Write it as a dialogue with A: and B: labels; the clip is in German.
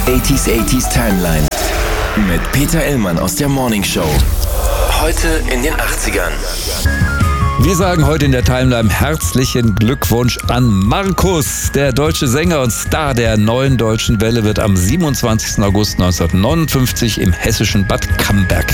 A: 80s Timeline mit Peter Illmann aus der Morning Show. Heute in den 80ern.
B: Wir sagen heute in der Timeline herzlichen Glückwunsch an Markus. Der deutsche Sänger und Star der neuen deutschen Welle wird am 27. August 1959 im hessischen Bad Camberg